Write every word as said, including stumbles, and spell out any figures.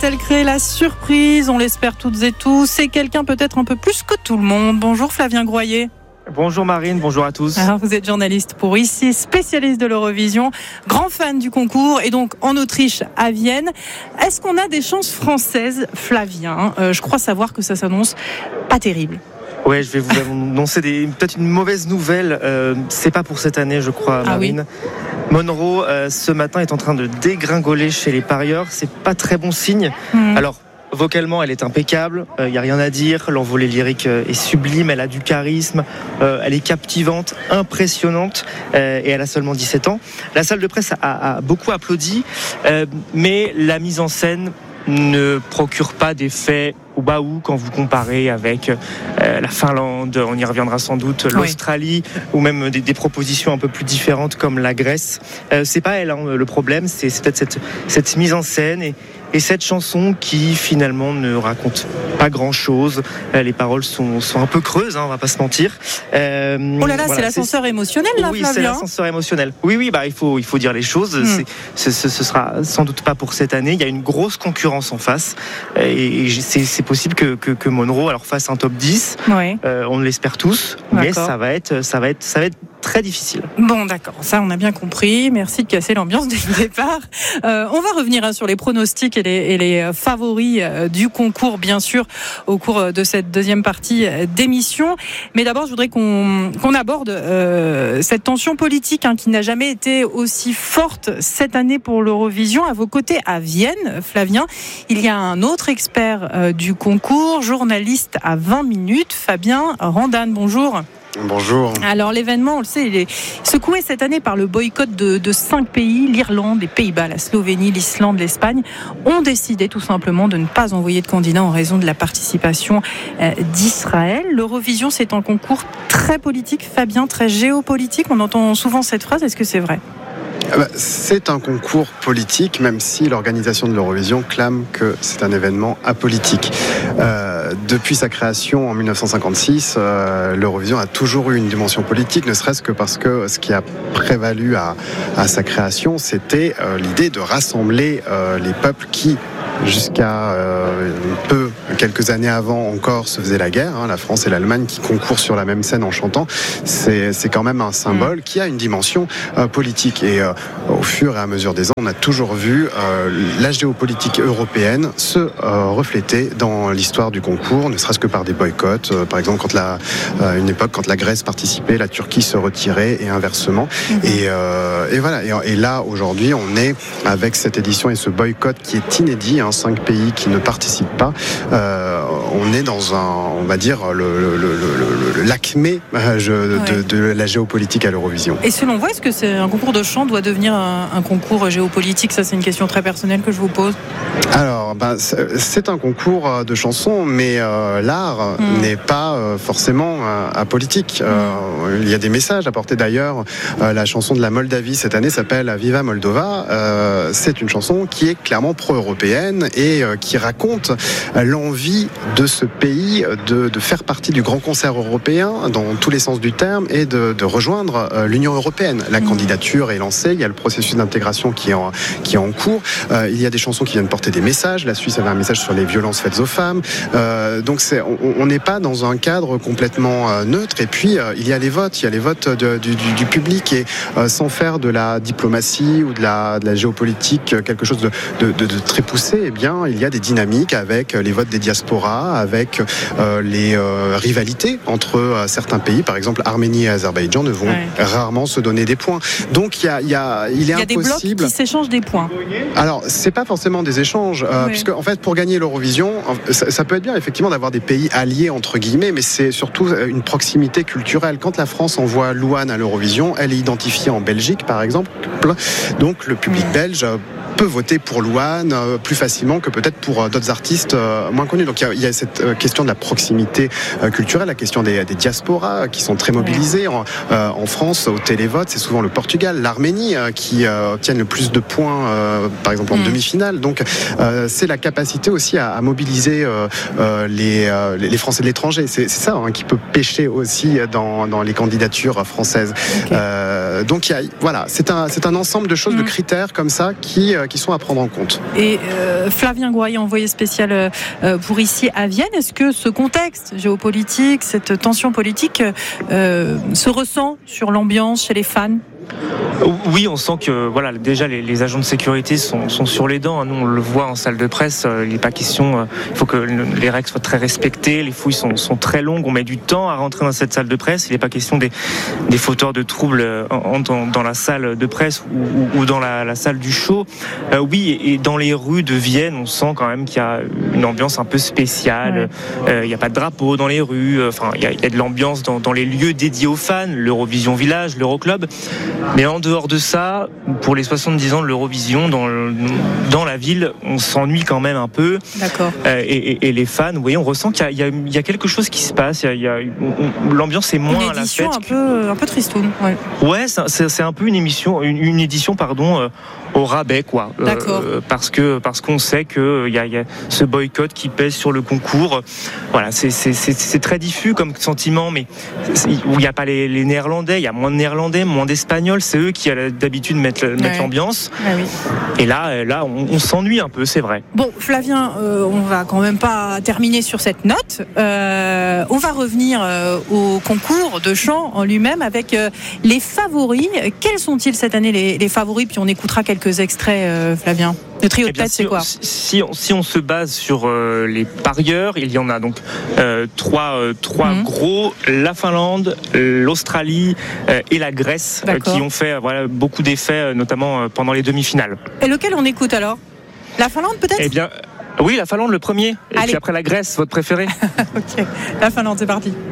va-t-elle créer la surprise ? On l'espère toutes et tous. C'est quelqu'un peut-être un peu plus que tout le monde. Bonjour Flavien Groyer. Bonjour Marine, bonjour à tous. Alors vous êtes journaliste pour ici, spécialiste de l'Eurovision, grand fan du concours et donc en Autriche à Vienne. Est-ce qu'on a des chances françaises, Flavien ? euh, Je crois savoir que ça s'annonce pas terrible. Ouais, je vais vous annoncer des, peut-être une mauvaise nouvelle. Euh, c'est pas pour cette année, je crois, Marine. Ah oui. Monroe, euh, ce matin, est en train de dégringoler chez les parieurs. C'est pas très bon signe. Mmh. Alors, vocalement, elle est impeccable. Il euh, n'y a rien à dire. L'envolée lyrique euh, est sublime. Elle a du charisme. Euh, elle est captivante, impressionnante. Euh, et elle a seulement dix-sept ans. La salle de presse a, a beaucoup applaudi. Euh, mais la mise en scène ne procure pas d'effet au baou quand vous comparez avec euh, la Finlande, on y reviendra sans doute, l'Australie, oui. ou même des, des propositions un peu plus différentes comme la Grèce. Euh, c'est pas elle, hein, le problème, c'est, c'est peut-être cette, cette mise en scène et, et cette chanson qui finalement ne raconte pas grand-chose. Euh, les paroles sont, sont un peu creuses, hein, on va pas se mentir. Euh, oh là là, voilà, c'est l'ascenseur c'est... émotionnel là, oui, Flavien. Oui, c'est l'ascenseur émotionnel. Oui, oui, bah il faut, il faut dire les choses. Hmm. C'est, c'est, ce, ce sera sans doute pas pour cette année. Il y a une grosse concurrence en face et, et c'est, c'est possible que, que, que Monroe alors fasse un top dix. Oui. Euh, on l'espère tous, d'accord. mais ça va être, ça va être, ça va être très difficile. Bon, d'accord, ça on a bien compris. Merci de casser l'ambiance dès le départ. Euh, on va revenir hein, sur les pronostics et les, et les favoris euh, du concours, bien sûr, au cours de cette deuxième partie d'émission. Mais d'abord, je voudrais qu'on, qu'on aborde euh, cette tension politique hein, qui n'a jamais été aussi forte cette année pour l'Eurovision. À vos côtés, à Vienne, Flavien, il y a un autre expert euh, du concours, journaliste à vingt minutes, Fabien Randane. Bonjour. Bonjour. Alors l'événement, on le sait, il est secoué cette année par le boycott de, de cinq pays. L'Irlande, les Pays-Bas, la Slovénie, l'Islande, l'Espagne ont décidé tout simplement de ne pas envoyer de candidats en raison de la participation euh, d'Israël. L'Eurovision, c'est un concours très politique, Fabien, très géopolitique. On entend souvent cette phrase, est-ce que c'est vrai ? C'est un concours politique, même si l'organisation de l'Eurovision clame que c'est un événement apolitique. Euh, depuis sa création en dix-neuf cent cinquante-six, euh, l'Eurovision a toujours eu une dimension politique, ne serait-ce que parce que ce qui a prévalu à, à sa création, c'était euh, l'idée de rassembler euh, les peuples qui, jusqu'à euh, peu, quelques années avant encore, se faisaient la guerre. Hein, la France et l'Allemagne qui concourent sur la même scène en chantant, c'est, c'est quand même un symbole qui a une dimension euh, politique. Et euh, au fur et à mesure des ans, on a toujours vu euh, la géopolitique européenne se euh, refléter dans l'histoire du concours, ne serait-ce que par des boycotts. Euh, par exemple, quand la, euh, une époque, quand la Grèce participait, la Turquie se retirait et inversement. Mmh. Et, euh, et voilà. Et, et là, aujourd'hui, on est avec cette édition et ce boycott qui est inédit. Hein, cinq pays qui ne participent pas. Euh, on est dans un, on va dire, le, le, le, le, l'acmé euh, de, ouais. de, de la géopolitique à l'Eurovision. Et selon vous, est-ce que c'est un concours de chant doit devenir un, un concours géopolitique ? Ça, c'est une question très personnelle que je vous pose. Alors, ben, c'est un concours de chansons, mais euh, l'art mmh. n'est pas euh, forcément euh, apolitique. Euh, mmh. Il y a des messages à porter d'ailleurs. Euh, la chanson de la Moldavie cette année s'appelle Viva Moldova. Euh, c'est une chanson qui est clairement pro-européenne et euh, qui raconte euh, l'envie de ce pays de, de faire partie du grand concert européen dans tous les sens du terme et de, de rejoindre euh, l'Union européenne. La mmh. candidature est lancée, il y a le processus d'intégration qui est en, qui est en cours. Euh, il y a des chansons qui viennent porter des messages. La Suisse avait un message sur les violences faites aux femmes. Euh, donc c'est, on n'est pas dans un cadre complètement euh, neutre. Et puis euh, il y a les votes, il y a les votes de, du, du, du public et euh, sans faire de la diplomatie ou de la, de la géopolitique quelque chose de, de, de, de très poussé, eh bien, il y a des dynamiques avec les votes des diasporas, avec euh, les euh, rivalités entre euh, certains pays. Par exemple, Arménie et Azerbaïdjan ne vont ouais. rarement se donner des points. Donc, il y a, il y a, il est il y a impossible. Des blocs qui s'échangent des points. Alors, c'est pas forcément des échanges, euh, oui. puisque en fait, pour gagner l'Eurovision, ça, ça peut être bien effectivement d'avoir des pays alliés entre guillemets, mais c'est surtout une proximité culturelle. Quand la France envoie Louane à l'Eurovision, elle est identifiée en Belgique, par exemple. Donc, le public mmh. belge peut voter pour Louane euh, plus facilement que peut-être pour euh, d'autres artistes euh, moins connus. Donc il y, y a cette euh, question de la proximité euh, culturelle, la question des, des diasporas qui sont très mobilisées. En, euh, en France, au télévote, c'est souvent le Portugal, l'Arménie euh, qui euh, obtiennent le plus de points, euh, par exemple en mmh. demi-finale. Donc euh, c'est la capacité aussi à, à mobiliser euh, euh, les, euh, les Français de l'étranger. C'est, c'est ça hein, qui peut pêcher aussi dans, dans les candidatures françaises. Okay. Euh, donc il y a, voilà, c'est un, c'est un ensemble de choses, mmh. de critères comme ça qui, qui sont à prendre en compte. Et euh, Flavien Gouraillet, envoyé spécial euh, pour ici à Vienne, est-ce que ce contexte géopolitique, cette tension politique euh, se ressent sur l'ambiance chez les fans ? Oui, on sent que voilà, déjà les, les agents de sécurité sont, sont sur les dents. Nous, on le voit en salle de presse. Il n'est pas question. Il faut que les règles soient très respectées. Les fouilles sont, sont très longues. On met du temps à rentrer dans cette salle de presse. Il n'est pas question des, des fauteurs de troubles en, dans, dans la salle de presse ou, ou, ou dans la, la salle du show. Euh, oui, et dans les rues de Vienne, on sent quand même qu'il y a une ambiance un peu spéciale. Ouais. Euh, il n'y a pas de drapeau dans les rues. Enfin, il y a, il y a de l'ambiance dans, dans les lieux dédiés aux fans, l'Eurovision Village, l'Euroclub. Mais en dehors de ça, pour les soixante-dix ans de l'Eurovision, dans, le, dans la ville, on s'ennuie quand même un peu. D'accord. Euh, et, et, et les fans, vous voyez, on ressent qu'il y a, il y a, il y a quelque chose qui se passe. Il y a, il y a, on, l'ambiance est moins à la fête. Une édition un peu, un peu tristoune. Ouais, ouais c'est, c'est un peu une émission, une, une édition, pardon, euh, au rabais, quoi. D'accord. Euh, parce que parce qu'on sait que il y a, il y a ce boycott qui pèse sur le concours. Voilà, c'est c'est c'est, c'est très diffus comme sentiment, mais où il n'y a pas les, les Néerlandais, il y a moins de Néerlandais, moins d'Espagnols. C'est eux qui a d'habitude mettre, mettre ouais. l'ambiance. Ah oui. Et là, là, on, on s'ennuie un peu, c'est vrai. Bon, Flavien, euh, on va quand même pas terminer sur cette note. Euh, on va revenir euh, au concours de chant en lui-même avec euh, les favoris. Quels sont-ils cette année, les, les favoris ? Puis on écoutera quelques extraits, euh, Flavien. Le trio de eh bien, tête, si c'est quoi ? on, si, on, si on se base sur euh, les parieurs, il y en a donc euh, trois, euh, trois mmh. gros, la Finlande, l'Australie euh, et la Grèce, euh, qui ont fait euh, voilà, beaucoup d'effets, euh, notamment euh, pendant les demi-finales. Et lequel on écoute alors ? La Finlande peut-être ? Eh bien, oui, la Finlande le premier, et Allez. puis après la Grèce, votre préféré ? Ok, la Finlande, c'est parti.